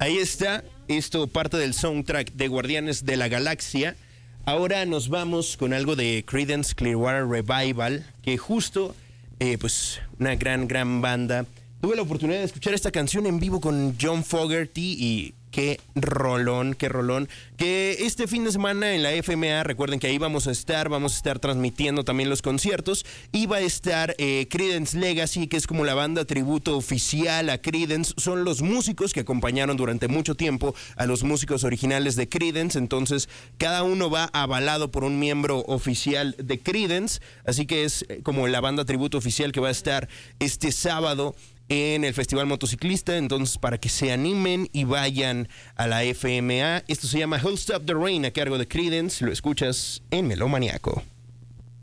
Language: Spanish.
Ahí está, esto parte del soundtrack de Guardianes de la Galaxia. Ahora nos vamos con algo de Creedence Clearwater Revival, que justo, pues una gran banda. Tuve la oportunidad de escuchar esta canción en vivo con John Fogerty y qué rolón. Que este fin de semana en la FMA, recuerden que ahí vamos a estar transmitiendo también los conciertos. Y va a estar Creedence Legacy, que es como la banda tributo oficial a Creedence. Son los músicos que acompañaron durante mucho tiempo a los músicos originales de Creedence. Entonces, cada uno va avalado por un miembro oficial de Creedence. Así que es como la banda tributo oficial que va a estar este sábado en el Festival Motociclista. Entonces, para que se animen y vayan a la FMA. Esto se llama Hold Stop the Rain, a cargo de Creedence. Lo escuchas en Melómaniaco.